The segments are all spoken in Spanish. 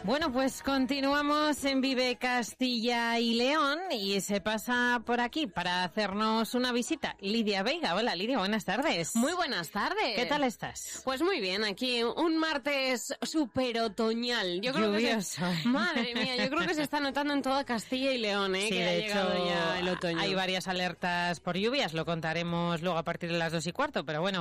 Bueno, pues continuamos en Vive Castilla y León y se pasa por aquí para hacernos una visita Lidia Veiga. Hola Lidia, buenas tardes. Muy buenas tardes. ¿Qué tal estás? Pues muy bien, aquí un martes súper otoñal. Yo creo lluvioso. Madre mía, yo creo que se está notando en toda Castilla y León, sí, que de ha hecho, llegado ya el otoño. Hay varias alertas por lluvias, lo contaremos luego a partir de las 2:15, pero bueno,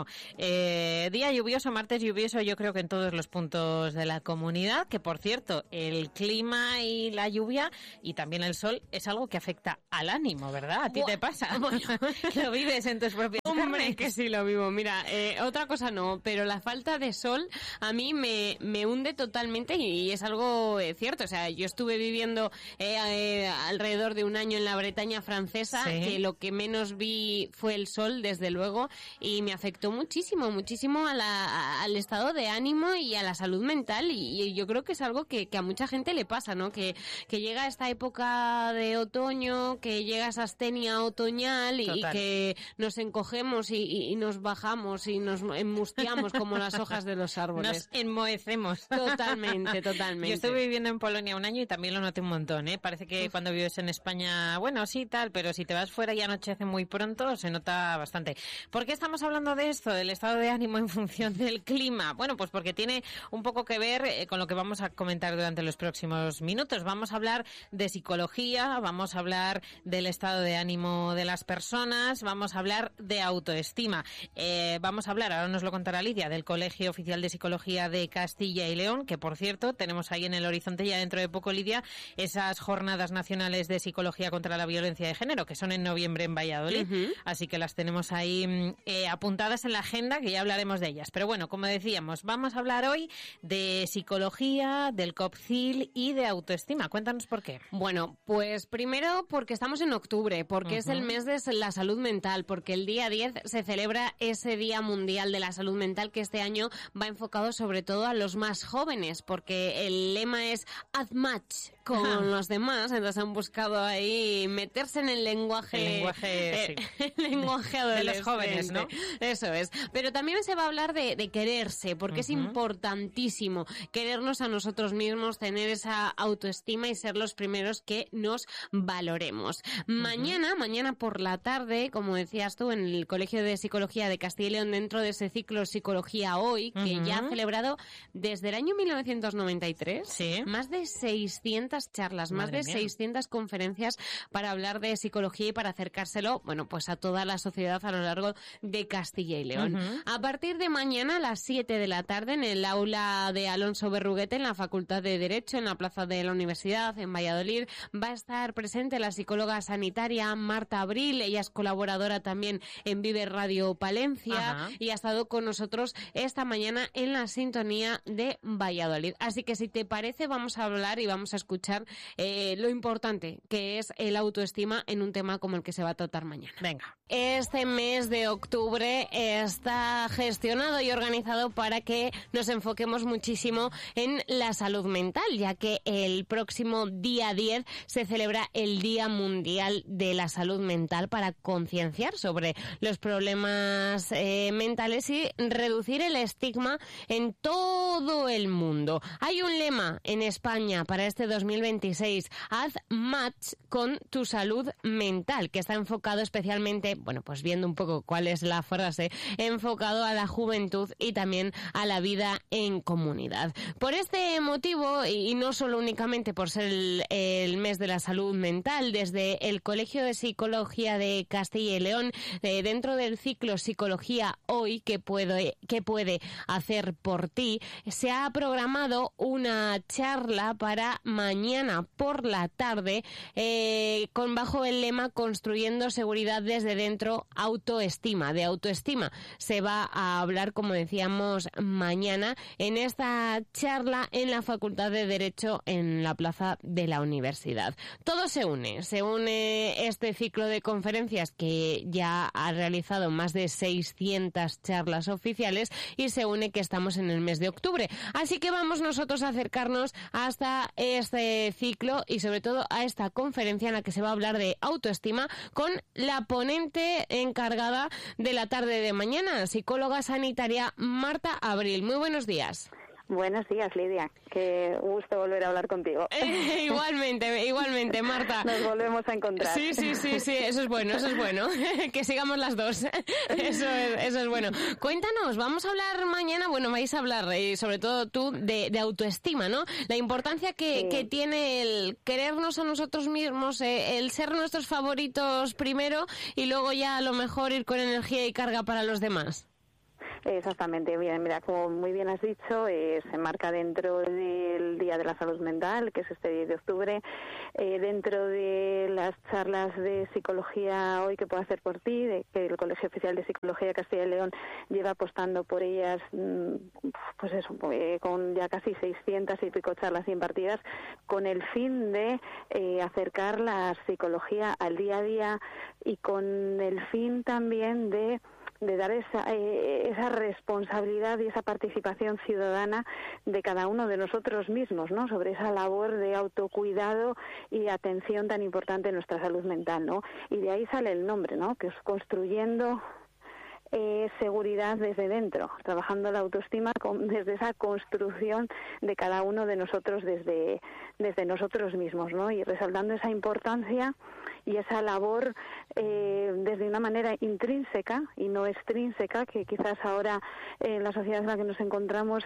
día lluvioso, martes lluvioso, yo creo que en todos los puntos de la comunidad, que por cierto, el clima y la lluvia y también el sol es algo que afecta al ánimo, ¿verdad? ¿A ti te pasa? Bueno, lo vives en tus propias Hombre, que sí lo vivo. Mira, otra cosa no, pero la falta de sol a mí me hunde totalmente y es algo cierto. O sea, yo estuve viviendo alrededor de un año en la Bretaña francesa, ¿sí? Que lo que menos vi fue el sol, desde luego, y me afectó muchísimo, muchísimo al estado de ánimo y a la salud mental, y yo creo que es algo que a mucha gente le pasa, ¿no? Que llega esta época de otoño, que llega esa astenia otoñal y que nos encogemos y nos bajamos y nos enmustiamos como las hojas de los árboles. Nos enmohecemos. Totalmente, totalmente. Yo estuve viviendo en Polonia un año y también lo noté un montón, ¿eh? Parece que cuando vives en España, bueno, sí, tal, pero si te vas fuera y anochece muy pronto, se nota bastante. ¿Por qué estamos hablando de esto, del estado de ánimo en función del clima? Bueno, pues porque tiene un poco que ver con lo que vamos a comentar durante los próximos minutos. Vamos a hablar de psicología, vamos a hablar del estado de ánimo de las personas, vamos a hablar de autoestima. Vamos a hablar, ahora nos lo contará Lidia, del Colegio Oficial de Psicología de Castilla y León, que por cierto tenemos ahí en el horizonte ya dentro de poco, Lidia, esas jornadas nacionales de psicología contra la violencia de género, que son en noviembre en Valladolid. Uh-huh. Así que las tenemos ahí apuntadas en la agenda, que ya hablaremos de ellas. Pero bueno, como decíamos, vamos a hablar hoy de psicología, del COPCIL y de autoestima. Cuéntanos por qué. Bueno, pues primero porque estamos en octubre, porque es el mes de la salud mental, porque el día 10 se celebra ese Día Mundial de la Salud Mental, que este año va enfocado sobre todo a los más jóvenes, porque el lema es "Haz match con los demás", entonces han buscado ahí meterse en el lenguaje sí. El lenguaje adolescente. De los jóvenes, ¿no? Eso es. Pero también se va a hablar de quererse, porque es importantísimo querernos a nosotros mismos, tener esa autoestima y ser los primeros que nos valoremos. Mañana por la tarde, como decías tú, en el Colegio de Psicología de Castilla y León, dentro de ese ciclo Psicología Hoy, que ya ha celebrado desde el año 1993, ¿sí? Más de 600 charlas, más de 600 conferencias para hablar de psicología y para acercárselo, bueno, pues a toda la sociedad a lo largo de Castilla y León. A partir de mañana a las 7 de la tarde en el aula de Alonso Berruguete, en la Facultad de Derecho, en la plaza de la Universidad, en Valladolid, va a estar presente la psicóloga sanitaria Marta Abril. Ella es colaboradora también en Vive Radio Palencia y ha estado con nosotros esta mañana en la sintonía de Valladolid. Así que si te parece, vamos a hablar y vamos a escuchar lo importante que es el autoestima en un tema como el que se va a tratar mañana. Venga. Este mes de octubre está gestionado y organizado para que nos enfoquemos muchísimo en la salud mental, ya que el próximo día 10 se celebra el Día Mundial de la Salud Mental, para concienciar sobre los problemas mentales y reducir el estigma en todo el mundo. Hay un lema en España para este 2026, "Haz match con tu salud mental", que está enfocado especialmente, bueno, pues viendo un poco cuál es la frase, enfocado a la juventud y también a la vida en comunidad. Por este motivo, y no solo únicamente por ser el mes de la salud mental, desde el Colegio de Psicología de Castilla y León, dentro del ciclo Psicología Hoy, que puede hacer por ti, se ha programado una charla para mañana por la tarde, bajo el lema "Construyendo seguridad desde dentro, autoestima". De autoestima se va a hablar, como decíamos, mañana en esta charla en la Facultad de Derecho, en la plaza de la Universidad. Todo se une este ciclo de conferencias que ya ha realizado más de 600 charlas oficiales, y se une que estamos en el mes de octubre. Así que vamos nosotros a acercarnos hasta este ciclo y sobre todo a esta conferencia en la que se va a hablar de autoestima con la ponente encargada de la tarde de mañana, psicóloga sanitaria Marta Abril. Muy buenos días. Buenos días, Lidia. Qué gusto volver a hablar contigo. Igualmente, Marta. Nos volvemos a encontrar. Sí, eso es bueno. Que sigamos las dos. Eso es bueno. Cuéntanos, vamos a hablar mañana, vais a hablar, sobre todo tú, de autoestima, ¿no? La importancia que tiene el querernos a nosotros mismos, el ser nuestros favoritos primero y luego ya a lo mejor ir con energía y carga para los demás. Exactamente, bien, mira, como muy bien has dicho, se marca dentro del Día de la Salud Mental, que es este 10 de octubre, dentro de las charlas de psicología hoy que puedo hacer por ti, que el Colegio Oficial de Psicología de Castilla y León lleva apostando por ellas, pues eso, con ya casi 600 y pico charlas impartidas, con el fin de acercar la psicología al día a día y con el fin también de dar esa responsabilidad y esa participación ciudadana de cada uno de nosotros mismos, ¿no? Sobre esa labor de autocuidado y atención tan importante en nuestra salud mental, ¿no? Y de ahí sale el nombre, ¿no? Que es construyendo seguridad desde dentro, trabajando la autoestima desde esa construcción de cada uno de nosotros desde nosotros mismos, ¿no? Y resaltando esa importancia y esa labor desde una manera intrínseca y no extrínseca, que quizás ahora en la sociedad en la que nos encontramos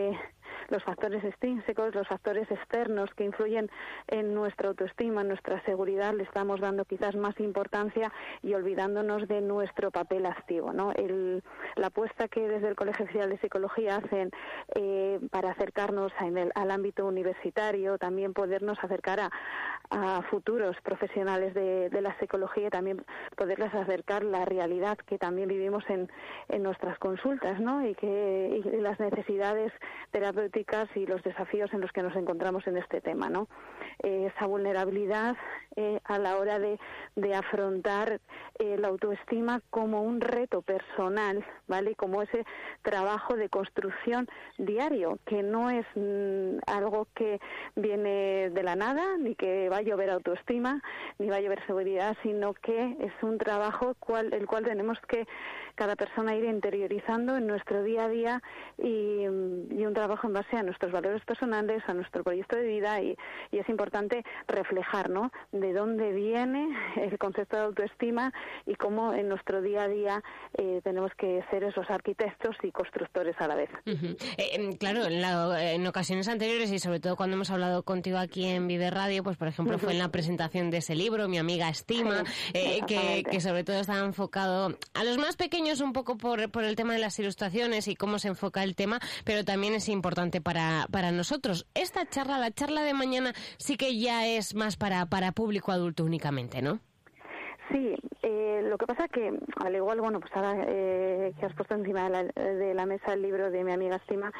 los factores extrínsecos, los factores externos que influyen en nuestra autoestima, en nuestra seguridad, le estamos dando quizás más importancia y olvidándonos de nuestro papel activo, ¿no? La apuesta que desde el Colegio Oficial de Psicología hacen para acercarnos al ámbito universitario, también podernos acercar a futuros profesionales de la psicología, también poderles acercar la realidad que también vivimos en nuestras consultas, ¿no? Y las necesidades terapéuticas y los desafíos en los que nos encontramos en este tema, ¿no? Esa vulnerabilidad a la hora de afrontar la autoestima como un reto personal, ¿vale? Como ese trabajo de construcción diario, que no es algo que viene de la nada, ni que va a llover autoestima, ni va a llover seguridad, sino que es un trabajo el cual tenemos que cada persona ir interiorizando en nuestro día a día y un trabajo en base a nuestros valores personales, a nuestro proyecto de vida y es importante reflejar, ¿no? De dónde viene el concepto de autoestima y cómo en nuestro día a día tenemos que ser esos arquitectos y constructores a la vez. Claro, en ocasiones anteriores y sobre todo cuando hemos hablado contigo aquí en Vive Radio, pues por ejemplo fue en la presentación de ese libro, Mi amiga Estima, que sobre todo estaba enfocado a los más pequeños un poco por el tema de las ilustraciones y cómo se enfoca el tema, pero también es importante para nosotros. Esta charla, la charla de mañana, sí que ya es más para público adulto únicamente, ¿no? Sí, lo que pasa que, al igual, pues ahora que has puesto encima de la mesa el libro de Mi amiga Estima,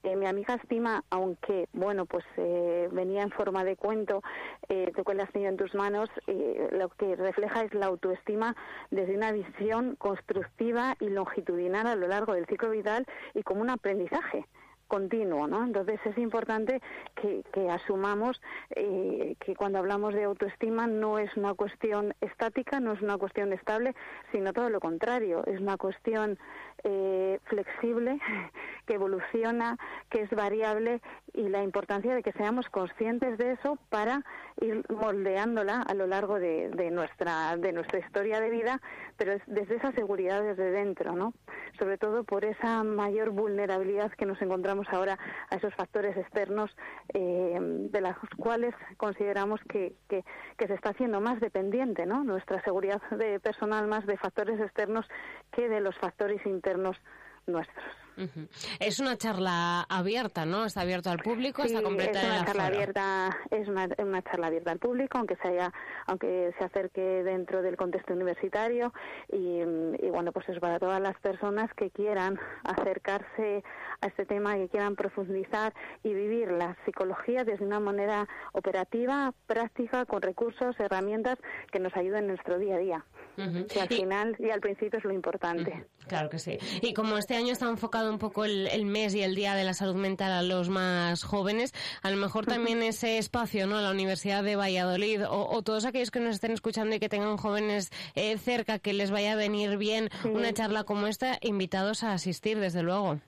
aunque, venía en forma de cuento, tú que lo has tenido en tus manos, lo que refleja es la autoestima desde una visión constructiva y longitudinal a lo largo del ciclo vital y como un aprendizaje continuo, ¿no? Entonces es importante que asumamos que cuando hablamos de autoestima no es una cuestión estática, no es una cuestión estable, sino todo lo contrario, es una cuestión flexible, que evoluciona, que es variable y la importancia de que seamos conscientes de eso para ir moldeándola a lo largo de nuestra historia de vida, pero es desde esa seguridad desde dentro, ¿no? Sobre todo por esa mayor vulnerabilidad que nos encontramos ahora a esos factores externos de los cuales consideramos que se está haciendo más dependiente, ¿no? Nuestra seguridad personal más de factores externos que de los factores internos nuestros. Uh-huh. Es una charla abierta, ¿no? Está abierto al público, sí, está completa es una charla abierta, es una charla abierta al público, aunque se acerque dentro del contexto universitario y pues es para todas las personas que quieran acercarse a este tema, que quieran profundizar y vivir la psicología desde una manera operativa, práctica, con recursos, herramientas que nos ayuden en nuestro día a día. Uh-huh. Que al final y al principio es lo importante. Uh-huh. Claro que sí. Y como este año está enfocado un poco el mes y el Día de la Salud Mental a los más jóvenes, a lo mejor también ese espacio, ¿no? La Universidad de Valladolid o todos aquellos que nos estén escuchando y que tengan jóvenes cerca, que les vaya a venir bien una charla como esta, invitados a asistir, desde luego.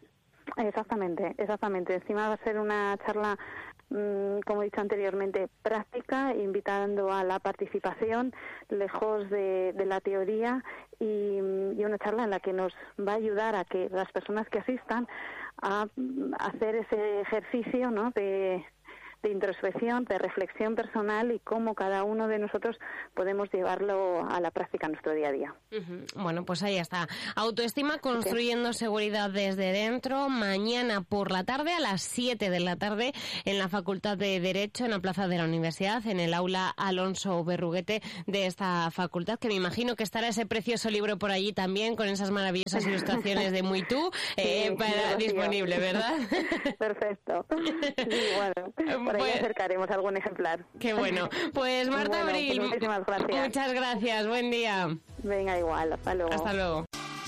Exactamente. Encima va a ser una charla, como he dicho anteriormente, práctica, invitando a la participación, lejos de la teoría, y una charla en la que nos va a ayudar a que las personas que asistan a hacer ese ejercicio, ¿no?, de introspección, de reflexión personal, y cómo cada uno de nosotros podemos llevarlo a la práctica en nuestro día a día. Bueno, pues ahí está. Autoestima construyendo seguridad desde dentro, mañana por la tarde a las 7 de la tarde en la Facultad de Derecho, en la Plaza de la Universidad, en el aula Alonso Berruguete de esta facultad, que me imagino que estará ese precioso libro por allí también, con esas maravillosas ilustraciones de Muy Tú, disponible, ¿verdad? Perfecto. Sí, bueno, por ahí acercaremos algún ejemplar. Qué bueno. Pues Marta Abril, pues muchísimas gracias. Muchas gracias, buen día. Venga, igual, hasta luego. Hasta luego.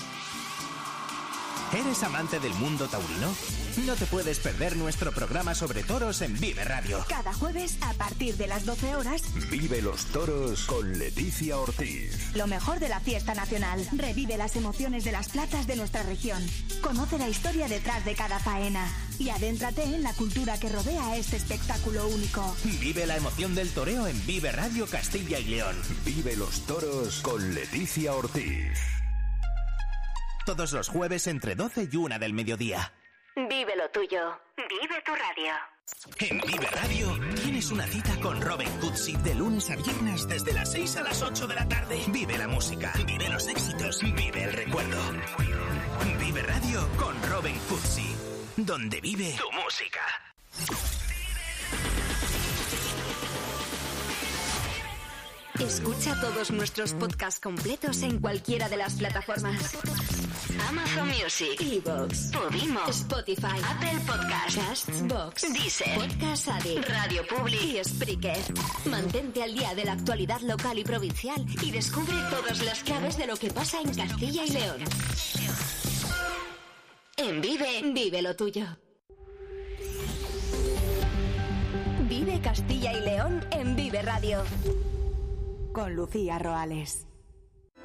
¿Eres amante del mundo taurino? No te puedes perder nuestro programa sobre toros en Vive Radio. Cada jueves, a partir de las 12 horas, Vive los toros con Leticia Ortiz. Lo mejor de la fiesta nacional. Revive las emociones de las plazas de nuestra región. Conoce la historia detrás de cada faena. Y adéntrate en la cultura que rodea este espectáculo único. Vive la emoción del toreo en Vive Radio Castilla y León. Vive los toros con Leticia Ortiz. Todos los jueves entre 12 y 1 del mediodía. Vive lo tuyo. Vive tu radio. En Vive Radio tienes una cita con Robin Cutsi de lunes a viernes desde las 6 a las 8 de la tarde. Vive la música, vive los éxitos, vive el recuerdo. Vive Radio con Robin Cutsi, donde vive tu música. Escucha todos nuestros podcasts completos en cualquiera de las plataformas: Amazon Music, iVoox, Podimo, Spotify, Apple Podcasts, Castbox, Deezer, Podcast Addict, Radio Public y Spreaker. Mantente al día de la actualidad local y provincial y descubre todas las claves de lo que pasa en Castilla y León. En Vive lo tuyo. Vive Castilla y León en Vive Radio. Con Lucía Roales.